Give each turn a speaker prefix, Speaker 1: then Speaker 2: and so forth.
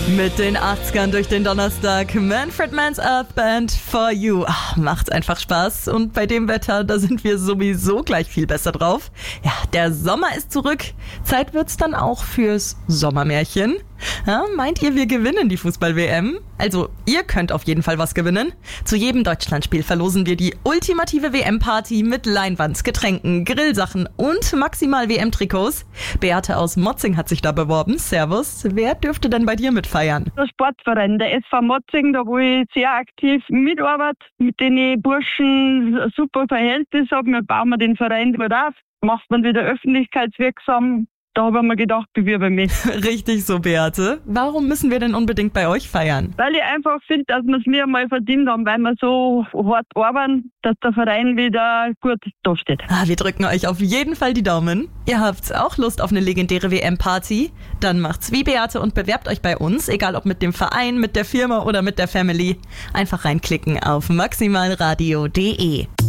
Speaker 1: Mit den 80ern durch den Donnerstag. Manfred Mann's Earth Band For You. Ach, macht einfach Spaß. Und bei dem Wetter, da sind wir sowieso gleich viel besser drauf. Ja, der Sommer ist zurück. Zeit wird's dann auch fürs Sommermärchen. Ja, meint ihr, wir gewinnen die Fußball-WM? Also, ihr könnt auf jeden Fall was gewinnen. Zu jedem Deutschlandspiel verlosen wir die ultimative WM-Party mit Leinwand, Getränken, Grillsachen und maximal WM-Trikots. Beate aus Motzing hat sich da beworben. Servus. Wer dürfte denn bei dir mitfeiern?
Speaker 2: Der Sportverein, der SV Motzing, da wo ich sehr aktiv mitarbeite, mit den Burschen ein super Verhältnis habe. Wir bauen den Verein gut auf, macht man wieder öffentlichkeitswirksam. Da habe ich mir gedacht, bewirbe mich.
Speaker 1: Richtig so, Beate. Warum müssen wir denn unbedingt bei euch feiern?
Speaker 2: Weil ich einfach finde, dass wir es mir mal verdient haben, weil wir so hart arbeiten, dass der Verein wieder gut dasteht.
Speaker 1: Wir drücken euch auf jeden Fall die Daumen. Ihr habt auch Lust auf eine legendäre WM-Party? Dann macht's wie Beate und bewerbt euch bei uns, egal ob mit dem Verein, mit der Firma oder mit der Family. Einfach reinklicken auf maximalradio.de.